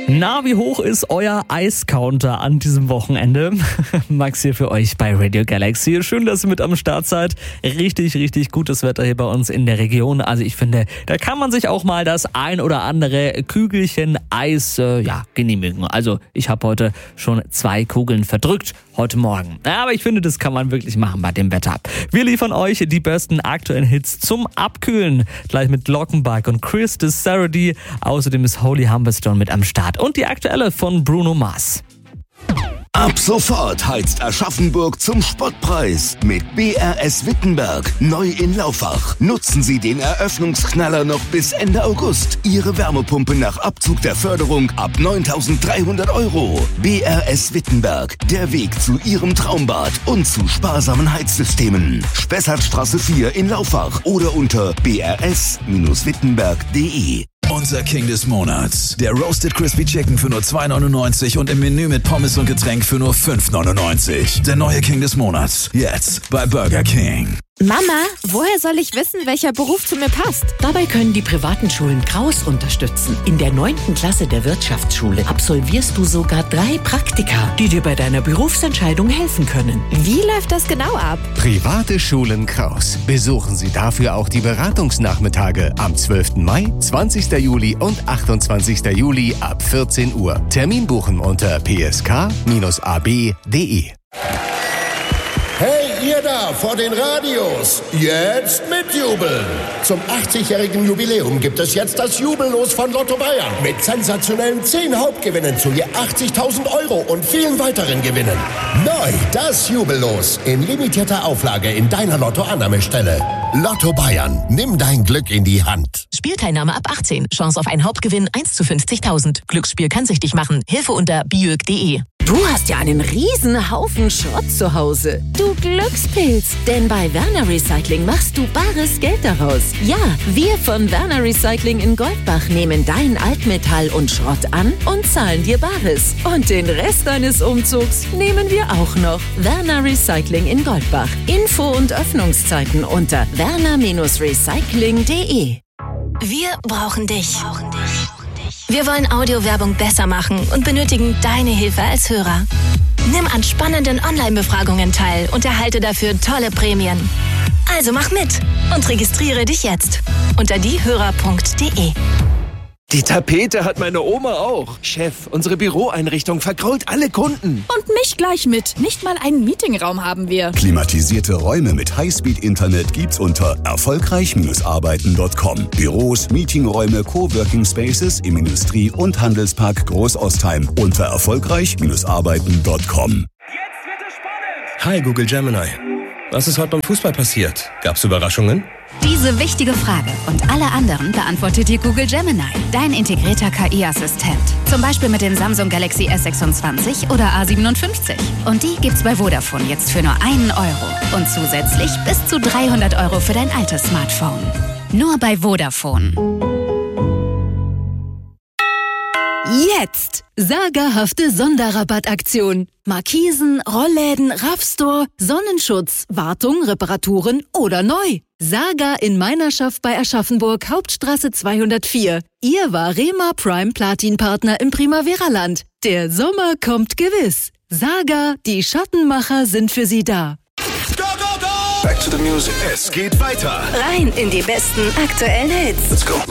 Na, wie hoch ist euer Eiscounter an diesem Wochenende? Max hier für euch bei Radio Galaxy. Schön, dass ihr mit am Start seid. Richtig, richtig gutes Wetter hier bei uns in der Region. Also ich finde, da kann man sich auch mal das ein oder andere Kügelchen Eis genehmigen. Also ich habe heute schon 2 Kugeln verdrückt, heute Morgen. Aber ich finde, das kann man wirklich machen bei dem Wetter. Wir liefern euch die besten aktuellen Hits zum Abkühlen. Gleich mit Glockenbach und Chris Desarody. Außerdem ist Holy Humberstone mit am Start. Und die aktuelle von Bruno Mars. Ab sofort heizt Aschaffenburg zum Spottpreis mit BRS Wittenberg. Neu in Laufach. Nutzen Sie den Eröffnungsknaller noch bis Ende August. Ihre Wärmepumpe nach Abzug der Förderung ab 9.300 €. BRS Wittenberg. Der Weg zu Ihrem Traumbad und zu sparsamen Heizsystemen. Spessartstraße 4 in Laufach oder unter brs-wittenberg.de. Unser King des Monats. Der Roasted Crispy Chicken für nur 2,99 und im Menü mit Pommes und Getränk für nur 5,99. Der neue King des Monats. Jetzt bei Burger King. Mama, woher soll ich wissen, welcher Beruf zu mir passt? Dabei können die privaten Schulen Kraus unterstützen. In der 9. Klasse der Wirtschaftsschule absolvierst du sogar 3 Praktika, die dir bei deiner Berufsentscheidung helfen können. Wie läuft das genau ab? Private Schulen Kraus. Besuchen Sie dafür auch die Beratungsnachmittage am 12. Mai, 20. Juli und 28. Juli ab 14 Uhr. Termin buchen unter psk-ab.de. Hey, ihr da vor den Radios, jetzt mitjubeln! Zum 80-jährigen Jubiläum gibt es jetzt das Jubellos von Lotto Bayern mit sensationellen 10 Hauptgewinnen zu je 80.000 € und vielen weiteren Gewinnen. Neu das Jubellos in limitierter Auflage in deiner Lotto-Annahmestelle. Lotto Bayern, nimm dein Glück in die Hand. Spielteilnahme ab 18. Chance auf einen Hauptgewinn 1 zu 50.000. Glücksspiel kann süchtig machen. Hilfe unter biög.de. Du hast ja einen riesen Haufen Schrott zu Hause. Du Glückspilz, denn bei Werner Recycling machst du bares Geld daraus. Ja, wir von Werner Recycling in Goldbach nehmen dein Altmetall und Schrott an und zahlen dir Bares. Und den Rest deines Umzugs nehmen wir auch noch. Werner Recycling in Goldbach. Info und Öffnungszeiten unter werner-recycling.de. Wir brauchen dich. Wir wollen Audiowerbung besser machen und benötigen deine Hilfe als Hörer. Nimm an spannenden Online-Befragungen teil und erhalte dafür tolle Prämien. Also mach mit und registriere dich jetzt unter diehörer.de. Die Tapete hat meine Oma auch. Chef, unsere Büroeinrichtung vergrault alle Kunden. Und mich gleich mit. Nicht mal einen Meetingraum haben wir. Klimatisierte Räume mit Highspeed-Internet gibt's unter erfolgreich-arbeiten.com. Büros, Meetingräume, Coworking Spaces im Industrie- und Handelspark Großostheim unter erfolgreich-arbeiten.com. Hi Google Gemini. Was ist heute beim Fußball passiert? Gab's Überraschungen? Diese wichtige Frage und alle anderen beantwortet dir Google Gemini, dein integrierter KI-Assistent. Zum Beispiel mit dem Samsung Galaxy S26 oder A57. Und die gibt's bei Vodafone jetzt für nur 1 €. Und zusätzlich bis zu 300 € für dein altes Smartphone. Nur bei Vodafone. Jetzt! Sagerhafte Sonderrabattaktion. Markisen, Rollläden, Raffstore, Sonnenschutz, Wartung, Reparaturen oder neu. Saga in Meinerschaft bei Aschaffenburg, Hauptstraße 204. Ihr Varema Prime Platin Partner im Primavera-Land. Der Sommer kommt gewiss. Saga, die Schattenmacher sind für Sie da. Back to the music. Es geht weiter. Rein in die besten aktuellen Hits. Let's go.